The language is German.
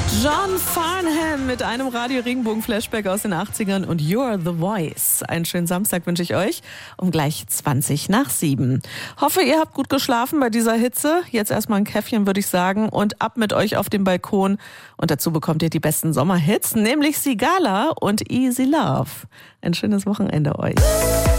John Farnham mit einem Radio-Regenbogen-Flashback aus den 80ern und You're the Voice. Einen schönen Samstag wünsche ich euch um gleich 7:20. Hoffe, ihr habt gut geschlafen bei dieser Hitze. Jetzt erstmal ein Käffchen, würde ich sagen, und ab mit euch auf den Balkon. Und dazu bekommt ihr die besten Sommerhits, nämlich Sigala und Easy Love. Ein schönes Wochenende euch.